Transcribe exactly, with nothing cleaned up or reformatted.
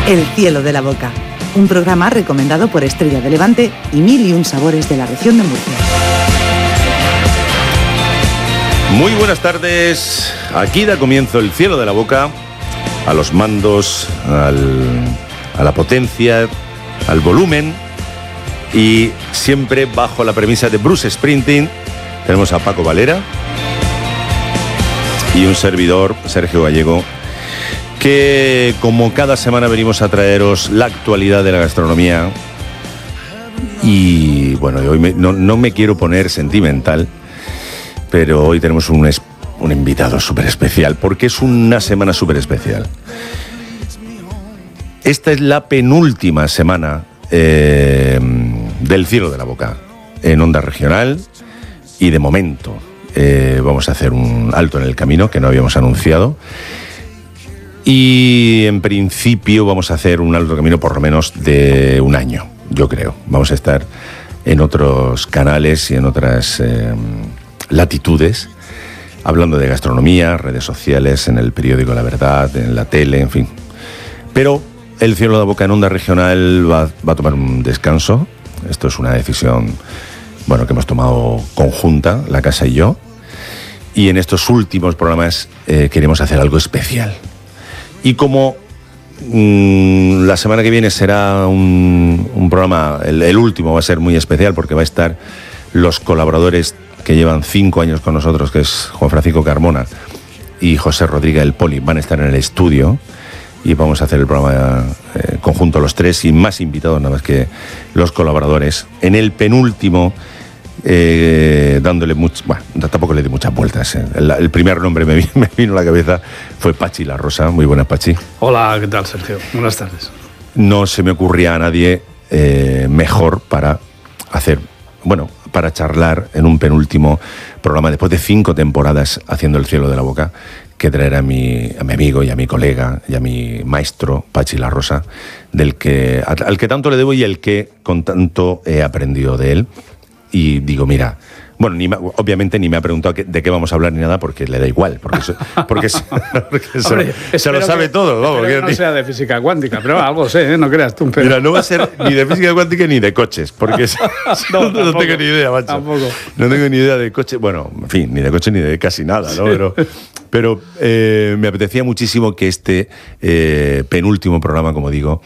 El cielo de la boca, un programa recomendado por Estrella de Levante y Mil y un sabores de la región de Murcia. Muy buenas tardes, aquí da comienzo El cielo de la boca, a los mandos, al, a la potencia, al volumen y siempre bajo la premisa de Bruce Springsteen. Tenemos a Paco Valera y un servidor, Sergio Gallego, que como cada semana venimos a traeros la actualidad de la gastronomía. Y bueno, hoy me, no, no me quiero poner sentimental, pero hoy tenemos un, un invitado súper especial, porque es una semana súper especial. Esta es la penúltima semana eh, del cielo de la boca en Onda Regional, y de momento eh, vamos a hacer un alto en el camino que no habíamos anunciado. Y en principio vamos a hacer un alto camino por lo menos de un año, yo creo. Vamos a estar en otros canales y en otras eh, latitudes, hablando de gastronomía, redes sociales, en el periódico La Verdad, en la tele, en fin. Pero el cielo de la boca en Onda Regional va, va a tomar un descanso. Esto es una decisión, bueno, que hemos tomado conjunta, la casa y yo. Y en estos últimos programas eh, queremos hacer algo especial. Y como mmm, la semana que viene será un, un programa, el, el último va a ser muy especial porque va a estar los colaboradores que llevan cinco años con nosotros, que es Juan Francisco Carmona y José Rodríguez el Poli, van a estar en el estudio y vamos a hacer el programa eh, conjunto los tres y más invitados nada más que los colaboradores. En el penúltimo, Eh, dándole mucho, bueno, tampoco le di muchas vueltas. Eh. El, el primer nombre me, me vino a la cabeza fue Pachi La Rosa. Muy buenas, Pachi. Hola, ¿qué tal, Sergio? Buenas tardes. No se me ocurría a nadie eh, mejor para hacer, bueno, para charlar en un penúltimo programa después de cinco temporadas haciendo El cielo de la boca, que traer a mi, a mi amigo y a mi colega y a mi maestro Pachi La Rosa, del que, al, al que tanto le debo y el que con tanto he aprendido de él. Y digo, mira, bueno, ni me, obviamente ni me ha preguntado que, de qué vamos a hablar ni nada, porque le da igual, porque, eso, porque, eso, porque eso, Hombre, se lo sabe que, todo. Vamos, que no sea de física cuántica, pero algo sé, ¿eh? No creas tú. Pero... Mira, no va a ser ni de física cuántica ni de coches, porque no, no, no tengo ni idea, macho. Tampoco. No tengo ni idea de coche, bueno, en fin, ni de coche ni de casi nada, ¿no? Pero, pero eh, me apetecía muchísimo que este eh, penúltimo programa, como digo,